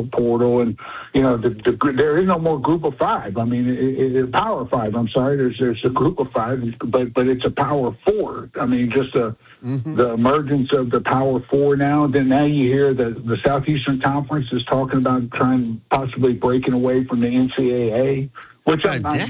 transfer portal, and there is no more Group of Five. I mean, Power Five. I'm sorry, there's a Group of Five, but it's a Power Four. I mean, just the emergence of the Power Four now. Then now you hear the Southeastern Conference is talking about trying possibly breaking away from the NCAA. Which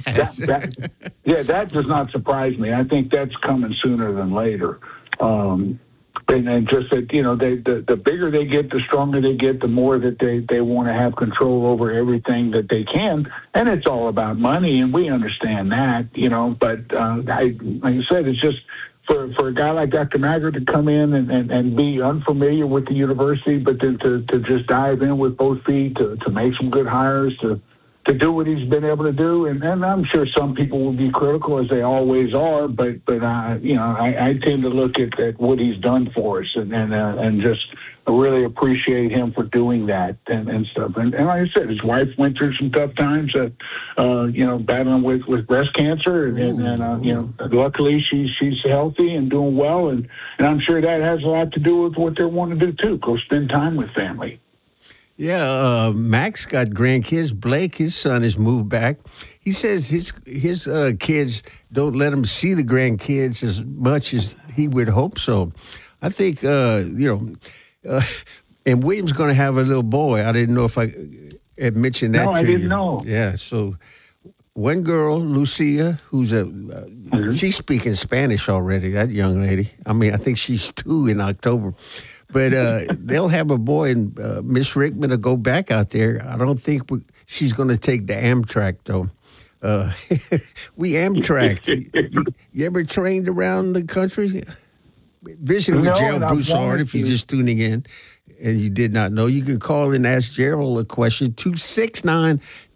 that does not surprise me. I think that's coming sooner than later. And just that, the bigger they get, the stronger they get, the more that they want to have control over everything that they can. And it's all about money, and we understand that, But like I said, it's just for a guy like Dr. Maggard to come in and be unfamiliar with the university, but then to just dive in with both feet, to make some good hires, to do what he's been able to do, and I'm sure some people will be critical, as they always are. But I tend to look at what he's done for us, and just really appreciate him for doing that and stuff. And like I said, his wife went through some tough times, battling with breast cancer, and luckily she's healthy and doing well, and I'm sure that has a lot to do with what they're wanting to do too. Go spend time with family. Yeah, Max got grandkids. Blake, his son, has moved back. He says his kids don't let him see the grandkids as much as he would hope so. I think, and William's going to have a little boy. I didn't know if I had mentioned that to you. No, I didn't know. Yeah, so one girl, Lucia, who's she's speaking Spanish already, that young lady. I mean, I think she's 2 in October. But they'll have a boy, and Miss Rickman will go back out there. I don't think she's going to take the Amtrak, though. We Amtrak. You ever trained around the country? Visiting with Gerald Broussard, if you're just tuning in and you did not know. You can call and ask Gerald a question, 269-1077,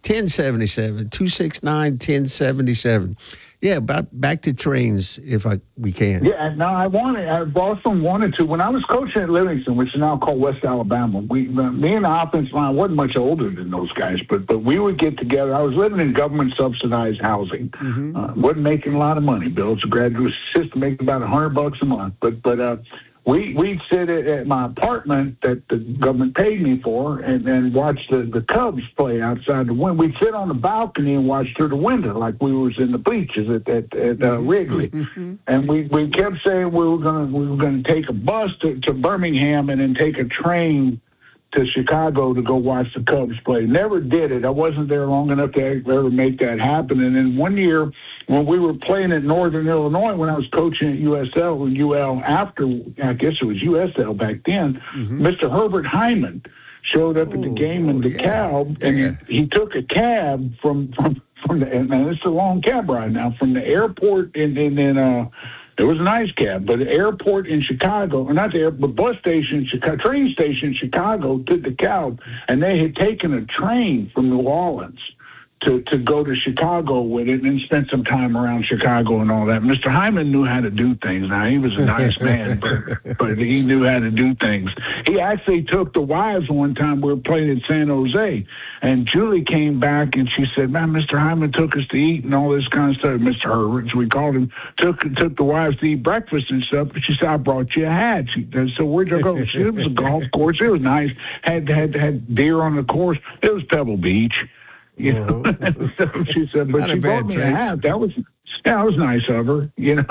269-1077. Yeah, back to trains if we can. Yeah, no, I've often wanted to. When I was coaching at Livingston, which is now called West Alabama, me and the offense line wasn't much older than those guys, but we would get together. I was living in government-subsidized housing. Wasn't making a lot of money, Bill. It's a graduate assistant making about $100 a month. But we'd sit at my apartment that the government paid me for and watch the Cubs play outside the window. We'd sit on the balcony and watch through the window like we was in the bleachers at Wrigley. And we kept saying we were gonna take a bus to Birmingham and then take a train to Chicago to go watch the Cubs play. Never did it. I wasn't there long enough to ever make that happen. And then one year when we were playing at Northern Illinois, when I was coaching at UL after, I guess it was USL back then, Mr. Herbert Hyman showed up at the game in DeKalb, and he took a cab from the, and it's a long cab ride now, from the airport and then it was a nice cab, but the airport in Chicago, or not the airport, but bus station, train station in Chicago to DeKalb, and they had taken a train from New Orleans to go to Chicago with it and spend some time around Chicago and all that. Mr. Hyman knew how to do things. Now, he was a nice man, but he knew how to do things. He actually took the wives one time. We were playing in San Jose, and Julie came back, and she said, man, Mr. Hyman took us to eat and all this kind of stuff. Mr. Herbert, as we called him, took the wives to eat breakfast and stuff. But she said, I brought you a hat. She said, so where'd you go? It was a golf course. It was nice. Had deer on the course. It was Pebble Beach. So she said, but she brought me a hat. That was nice of her,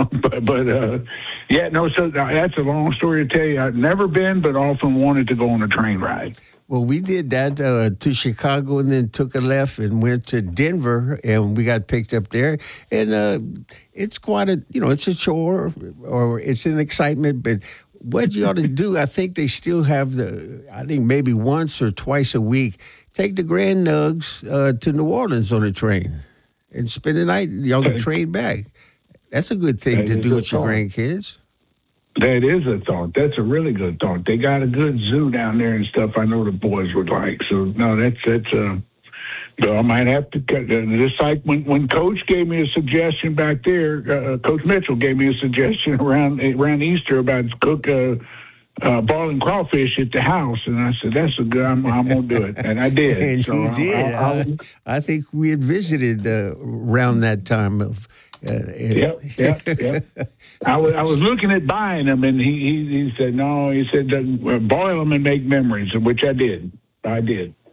So that's a long story to tell you. I've never been, but often wanted to go on a train ride. Well, we did that to Chicago and then took a left and went to Denver, and we got picked up there. And it's quite it's a chore or it's an excitement, but what you ought to do, I think they still have maybe once or twice a week, take the Grand Nugs to New Orleans on a train and spend the night. Y'all can train back. That's a good thing to do with your grandkids. That is a thought. That's a really good thought. They got a good zoo down there and stuff. I know the boys would like. So no, that's I might have to cut. Just like when Coach gave me a suggestion back there, Coach Mitchell gave me a suggestion around Easter about cook boiling crawfish at the house, and I said, that's a good, I'm going to do it. And I did. And so you did. I think we had visited around that time of. Yep. I was looking at buying them, and he said, no, he said, boil them and make memories, which I did.